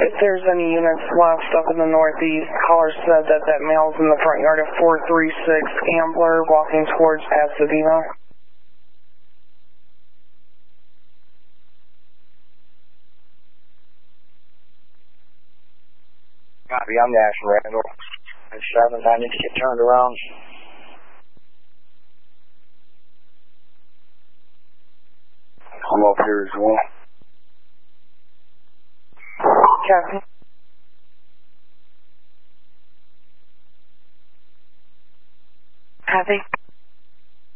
if there's any units left up in the northeast, caller said that that male's in the front yard of 436 Ambler walking towards Pasadena. Copy, I'm Nash Randall. 7, I need to get turned around. I'm up here as well. Copy. Copy.